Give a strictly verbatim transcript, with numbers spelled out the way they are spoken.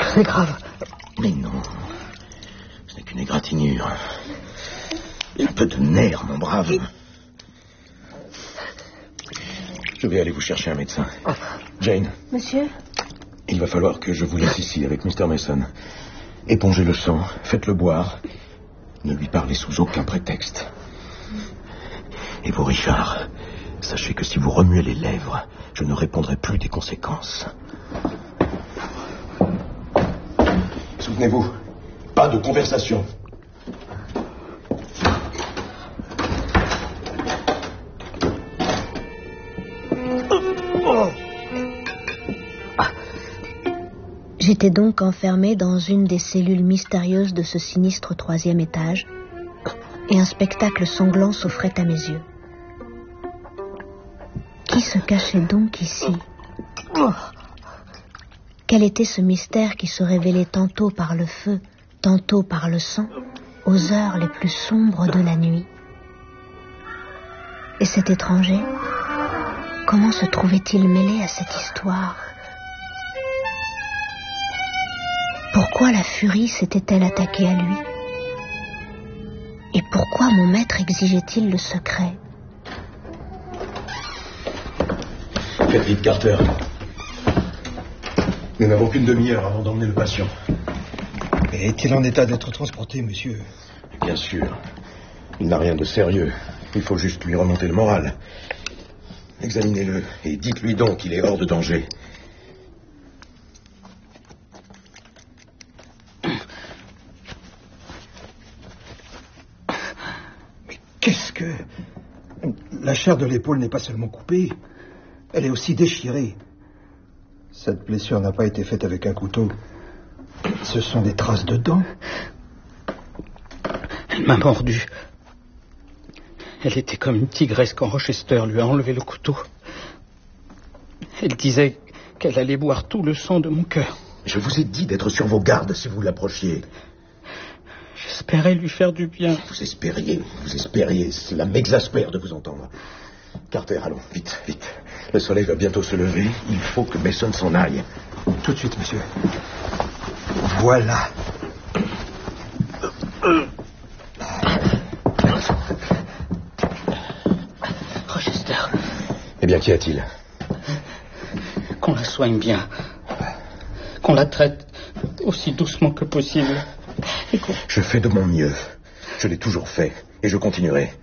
C'est grave. Mais non. Ce n'est qu'une égratignure. Un peu de nerf, mon brave. Je vais aller vous chercher un médecin. Jane. Monsieur? Il va falloir que je vous laisse ici avec mister Mason. Épongez le sang, faites-le boire. Ne lui parlez sous aucun prétexte. Et vous, Richard, sachez que si vous remuez les lèvres, je ne répondrai plus des conséquences. Souvenez-vous, pas de conversation. J'étais donc enfermé dans une des cellules mystérieuses de ce sinistre troisième étage, et un spectacle sanglant s'offrait à mes yeux. Qui se cachait donc ici? Quel était ce mystère qui se révélait tantôt par le feu, tantôt par le sang, aux heures les plus sombres de la nuit? Et cet étranger, comment se trouvait-il mêlé à cette histoire? Pourquoi la furie s'était-elle attaquée à lui? Et pourquoi mon maître exigeait-il le secret? Faites vite, Carter. Nous n'avons qu'une demi-heure avant d'emmener le patient. Mais est-il en état d'être transporté, monsieur? Bien sûr. Il n'a rien de sérieux. Il faut juste lui remonter le moral. Examinez-le et dites-lui donc qu'il est hors de danger. Qu'est-ce que... La chair de l'épaule n'est pas seulement coupée, elle est aussi déchirée. Cette blessure n'a pas été faite avec un couteau. Ce sont des traces de dents. Elle m'a mordu. Elle était comme une tigresse quand Rochester lui a enlevé le couteau. Elle disait qu'elle allait boire tout le sang de mon cœur. Je vous ai dit d'être sur vos gardes si vous l'approchiez. J'espérais lui faire du bien. Vous espériez, vous espériez. Cela m'exaspère de vous entendre. Carter, allons, vite, vite. Le soleil va bientôt se lever. Il faut que Mason s'en aille. Tout de suite, monsieur. Voilà. Rochester. Eh bien, qu'y a-t-il? Qu'on la soigne bien. Qu'on la traite aussi doucement que possible. Je fais de mon mieux. Je l'ai toujours fait. Et je continuerai.